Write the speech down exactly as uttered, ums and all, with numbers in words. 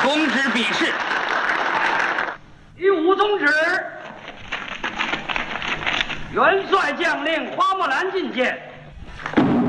公之笔试。 第五宗旨，元帅将令花木兰觐见。